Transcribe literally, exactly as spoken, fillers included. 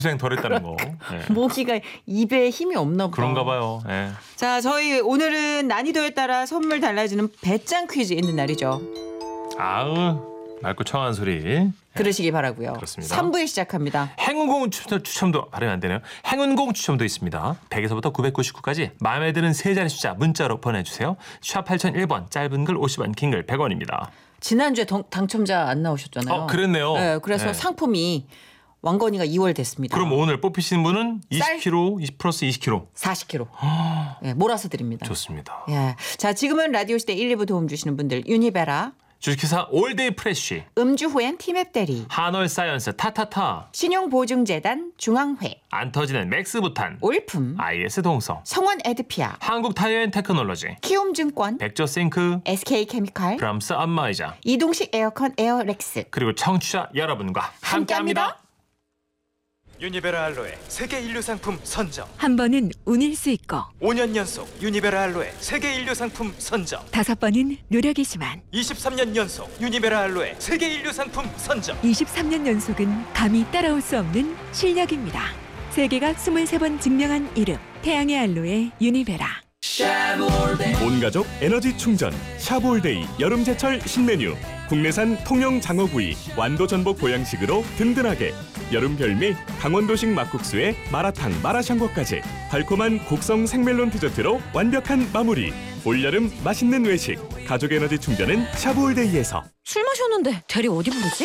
고생 덜했다는 거. 네. 모기가 입에 힘이 없나 보다. 그런가 봐요. 네. 자, 저희 오늘은 난이도에 따라 선물 달라지는 배짱 퀴즈 있는 날이죠. 아우, 맑고 청한 소리. 그러시기 바라고요. 그렇습니다. 삼 부에 시작합니다. 행운공 추첨, 추첨도 발음이 안 되네요. 행운공 추첨도 있습니다. 백에서부터 구백구십구까지 마음에 드는 세 자리 숫자 문자로 보내주세요. 샵 팔공공일 번, 짧은 글 오십 원, 긴 글 백 원입니다. 지난주에 당, 당첨자 안 나오셨잖아요. 어, 그랬네요. 네, 그래서 네. 상품이 왕건이가 이월 됐습니다. 그럼 오늘 뽑히시는 분은 쌀? 이십 킬로그램, 이십 플러스 이십 킬로그램. 사십 킬로그램. 네, 몰아서 드립니다. 좋습니다. 예. 자, 지금은 라디오 시대 일, 이 부 도움 주시는 분들 유니베라, 주식회사 올데이 프레쉬, 음주 후엔 티맵 대리, 한월 사이언스 타타타, 신용보증재단 중앙회, 안 터지는 맥스부탄, 올품, 아이에스 동성, 성원 에드피아, 한국 타이어 앤 테크놀로지, 키움증권, 백조싱크, 에스케이케미칼, 브람스 안마의자, 이동식 에어컨 에어렉스. 그리고 청취자 여러분과 함께합니다. 함께합니다. 유니베라 알로에 세계 인류 상품 선정. 한 번은 운일 수 있고 오 년 연속 유니베라 알로에 세계 인류 상품 선정. 다섯 번은 노력이지만 이십삼 년 연속 유니베라 알로에 세계 인류 상품 선정. 이십삼 년 연속은 감히 따라올 수 없는 실력입니다. 세계가 이십삼 번 증명한 이름 태양의 알로에 유니베라. 온가족 에너지 충전 샤볼데이 여름제철 신메뉴 국내산 통영 장어구이 완도 전복 보양식으로 든든하게 여름 별미 강원도식 막국수에 마라탕 마라샹궈까지 달콤한 곡성 생멜론 디저트로 완벽한 마무리 올여름 맛있는 외식 가족 에너지 충전은 샤볼데이에서 술 마셨는데 대리 어디 부르지?